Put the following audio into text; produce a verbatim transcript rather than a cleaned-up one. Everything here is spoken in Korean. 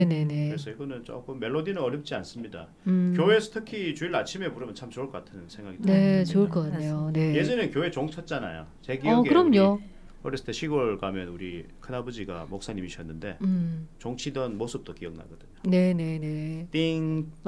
네네. 그래서 이거는 조금 멜로디는 어렵지 않습니다. 음. 교회에서 특히 주일 아침에 부르면 참 좋을 것 같은 생각이 네, 듭니다. 좋을 것 같네요. 네. 예전에 교회 종 쳤잖아요. 제 어, 기억에 그럼요. 우리 어렸을 때 시골 가면 우리 큰아버지가 목사님이셨는데 음. 종 치던 모습도 기억나거든요. 네네네. 띵